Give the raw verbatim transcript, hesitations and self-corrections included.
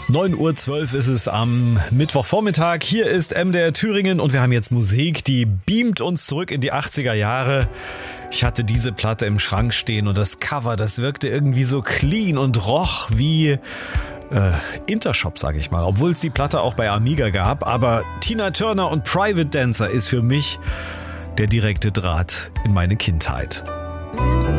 neun Uhr zwölf ist es am Mittwochvormittag. Hier ist M D R Thüringen und wir haben jetzt Musik, die beamt uns zurück in die achtziger Jahre. Ich hatte diese Platte im Schrank stehen und das Cover, das wirkte irgendwie so clean und roch wie äh, Intershop, sag ich mal. Obwohl es die Platte auch bei Amiga gab. Aber Tina Turner und Private Dancer ist für mich der direkte Draht in meine Kindheit.